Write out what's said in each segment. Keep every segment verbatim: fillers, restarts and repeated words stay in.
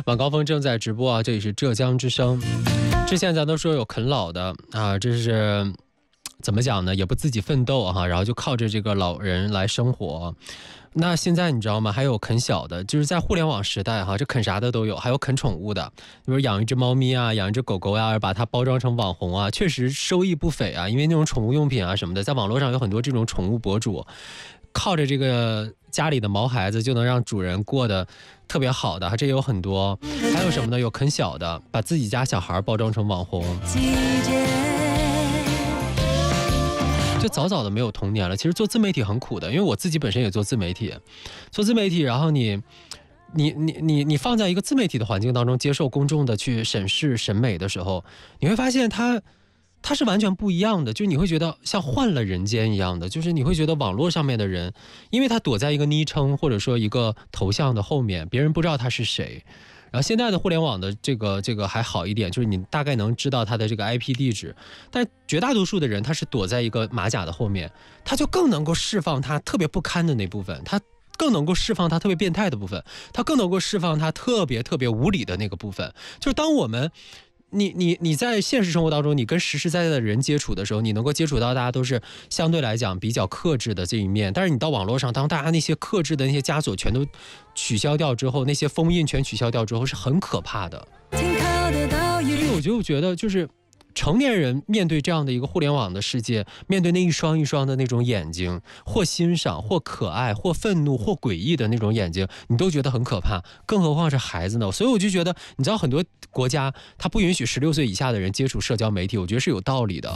晚高峰正在直播啊，这里是浙江之声。之前咱都说有啃老的啊，这是怎么讲呢？也不自己奋斗哈、啊，然后就靠着这个老人来生活。那现在你知道吗？还有啃小的，就是在互联网时代哈、啊，这啃啥的都有，还有啃宠物的，比如养一只猫咪啊，养一只狗狗呀、啊，把它包装成网红啊，确实收益不菲啊。因为那种宠物用品啊什么的，在网络上有很多这种宠物博主，靠着这个家里的毛孩子就能让主人过得特别好的，这也有很多。还有什么呢？有啃小的，把自己家小孩包装成网红。就早早的没有童年了。其实做自媒体很苦的，因为我自己本身也做自媒体，做自媒体，然后你，你你你你放在一个自媒体的环境当中，接受公众的去审视审美的时候，你会发现它，它是完全不一样的。就你会觉得像换了人间一样的，就是你会觉得网络上面的人，因为他躲在一个昵称或者说一个头像的后面，别人不知道他是谁。然后现在的互联网的这个这个还好一点，就是你大概能知道他的这个 I P 地址，但绝大多数的人他是躲在一个马甲的后面，他就更能够释放他特别不堪的那部分，他更能够释放他特别变态的部分，他更能够释放他特别特别无理的那个部分。就是当我们你你你在现实生活当中，你跟实实在在的人接触的时候，你能够接触到大家都是相对来讲比较克制的这一面。但是你到网络上，当大家那些克制的那些枷锁全都取消掉之后，那些封印全取消掉之后，是很可怕的。所以我就觉得，就是成年人面对这样的一个互联网的世界，面对那一双一双的那种眼睛，或欣赏，或可爱，或愤怒，或诡异的那种眼睛，你都觉得很可怕，更何况是孩子呢？所以我就觉得，你知道很多国家它不允许十六岁以下的人接触社交媒体，我觉得是有道理的。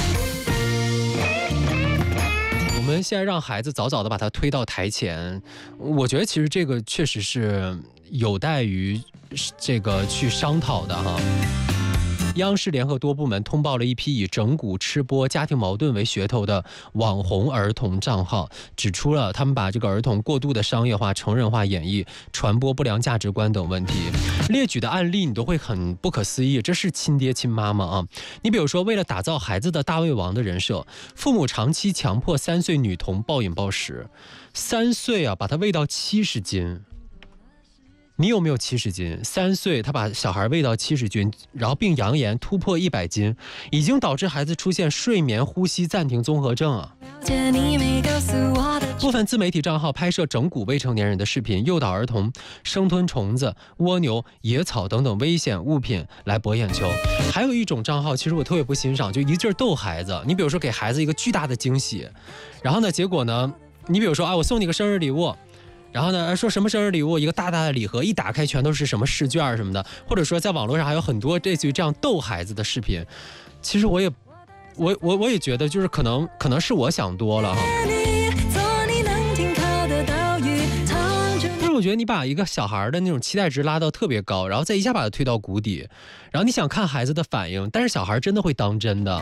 我们现在让孩子早早的把他推到台前，我觉得其实这个确实是有待于这个去商讨的哈。央视联合多部门通报了一批以整蛊、吃播、家庭矛盾为噱头的网红儿童账号，指出了他们把这个儿童过度的商业化、成人化演绎，传播不良价值观等问题。列举的案例你都会很不可思议，这是亲爹亲妈吗啊？你比如说，为了打造孩子的大胃王的人设，父母长期强迫三岁女童暴饮暴食，三岁啊把她喂到七十斤。你有没有七十斤？三岁他把小孩喂到七十斤，然后并扬言突破一百斤，已经导致孩子出现睡眠呼吸暂停综合症啊。部分自媒体账号拍摄整蛊未成年人的视频，诱导儿童生吞虫子、蜗牛、野草等等危险物品来博眼球。还有一种账号，其实我特别不欣赏，就一劲儿逗孩子。你比如说给孩子一个巨大的惊喜，然后呢，结果呢，你比如说啊，我送你个生日礼物。然后呢，说什么生日礼物，一个大大的礼盒，一打开全都是什么试卷什么的，或者说在网络上还有很多类似于这样逗孩子的视频。其实我也，我我我也觉得，就是可能可能是我想多了哈。就是我觉得你把一个小孩的那种期待值拉到特别高，然后再一下把他推到谷底，然后你想看孩子的反应，但是小孩真的会当真的。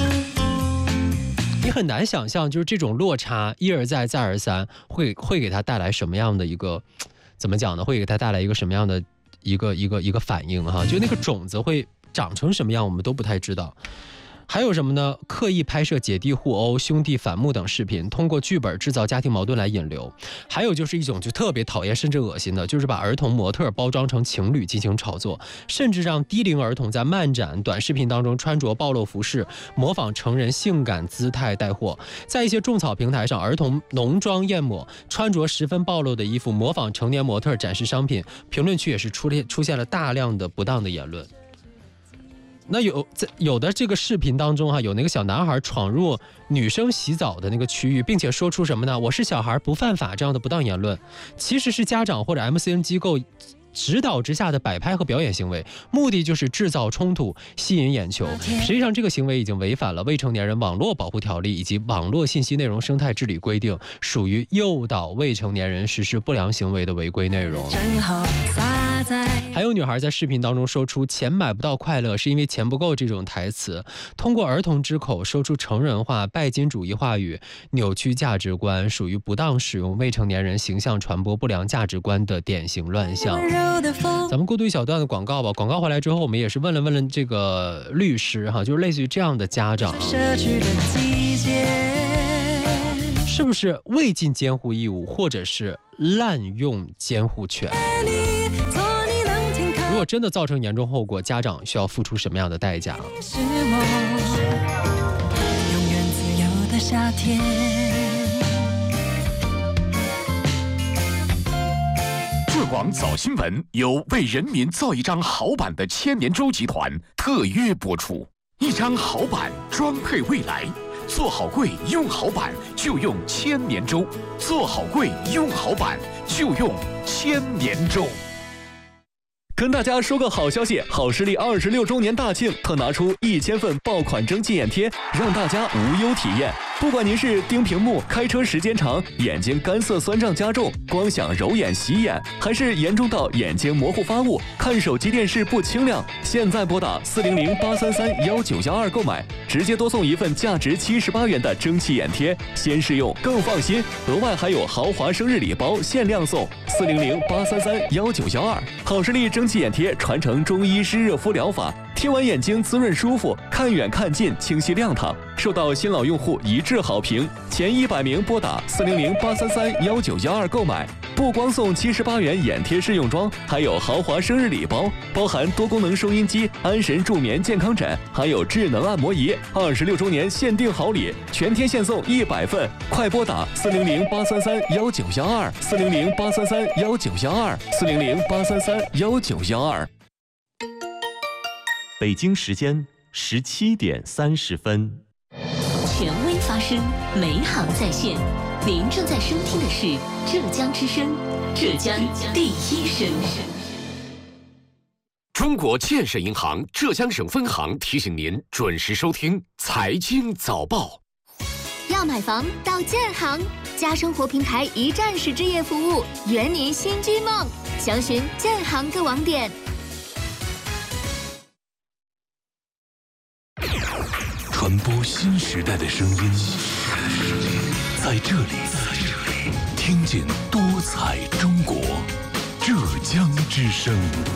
你很难想象，就是这种落差一而再再而三，会会给他带来什么样的一个，怎么讲呢？会给他带来一个什么样的一个一个一个反应哈？就那个种子会长成什么样，我们都不太知道。还有什么呢？刻意拍摄姐弟互殴、兄弟反目等视频，通过剧本制造家庭矛盾来引流。还有就是一种就特别讨厌甚至恶心的，就是把儿童模特包装成情侣进行炒作，甚至让低龄儿童在漫展短视频当中穿着暴露服饰，模仿成人性感姿态带货。在一些种草平台上，儿童浓妆艳抹，穿着十分暴露的衣服，模仿成年模特展示商品，评论区也是出现出现了大量的不当的言论。那有在有的这个视频当中哈、啊，有那个小男孩闯入女生洗澡的那个区域，并且说出什么呢？我是小孩不犯法这样的不当言论，其实是家长或者 M C N 机构指导之下的摆拍和表演行为，目的就是制造冲突，吸引眼球。实际上，这个行为已经违反了《未成年人网络保护条例》以及《网络信息内容生态治理规定》，属于诱导未成年人实施不良行为的违规内容。还有女孩在视频当中说出“钱买不到快乐，是因为钱不够”这种台词，通过儿童之口说出成人化、拜金主义话语，扭曲价值观，属于不当使用未成年人形象传播不良价值观的典型乱象。咱们过渡一小段的广告吧。广告回来之后，我们也是问了问了这个律师哈，就是类似于这样的家长，是不是未尽监护义务，或者是滥用监护权？ 如果真的造成严重后果，家长需要付出什么样的代价？ 是我永远自由的夏天。 浙广早新闻由为人民造一张好版的千年舟集团特约播出。一张好版装配未来，做好柜用好版就用千年舟，做好柜用好版就用千年舟。 跟大家说个好消息，好视力二十六周年大庆特拿出一千份爆款蒸汽眼贴，让大家无忧体验。不管您是盯屏幕、开车时间长、眼睛干涩酸胀加重、光想揉眼洗眼，还是严重到眼睛模糊发雾、看手机电视不清亮，现在拨打四零零八三三幺九幺二购买，直接多送一份价值七十八元的蒸汽眼贴，先试用更放心。额外还有豪华生日礼包限量送，四零零八三三幺九幺二。好视力蒸汽眼贴传承中医湿热敷疗法，贴完眼睛滋润舒服，看远看近清晰亮堂，受到新老用户一致好评。前一百名拨打四零零八三三幺九幺二购买，不光送七十八元眼贴试用装，还有豪华生日礼包，包含多功能收音机、安神助眠健康枕，还有智能按摩仪。二十六周年限定好礼，全贴现送一百份，快拨打四零零八三三幺九幺二，四零零八三三幺九幺二，四零零八三三幺九幺二。 北京时间十七点三十分。 权威发声，美好在线。您正在收听的是浙江之声，浙江第一声。 中国建设银行浙江省分行提醒您准时收听财经早报。 要买房到建行，家生活平台一站式置业服务，圆您新居梦。详询建行各网点。 传播新时代的声音，在这里听见多彩中国，浙江之声。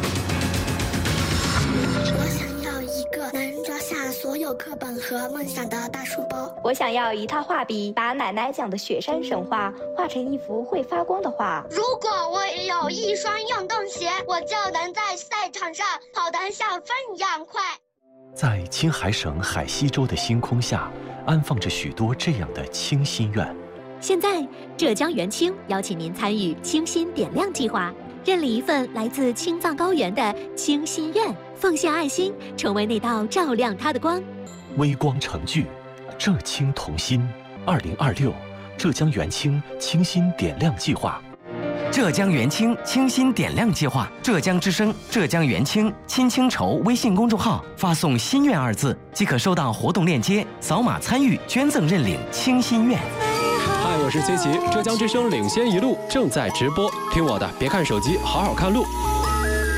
我想要一个能装下所有课本和梦想的大书包。 我想要一套画笔，把奶奶讲的雪山神话画成一幅会发光的画。 如果我也有一双运动鞋，我就能在赛场上跑得像风一样快。 在青海省海西州的星空下，安放着许多这样的清心愿。 现在，浙江元清邀请您参与清心点亮计划，认领一份来自青藏高原的清心愿，奉献爱心，成为那道照亮它的光。 微光成炬，浙青同心。二零二六，浙江元清清心点亮计划。 浙江元清清心点亮计划，浙江之声、浙江元清亲清筹微信公众号发送“心愿”二字，即可收到活动链接，扫码参与捐赠认领清心愿。 嗨，我是崔琦，浙江之声领先一路正在直播，听我的，别看手机，好好看路。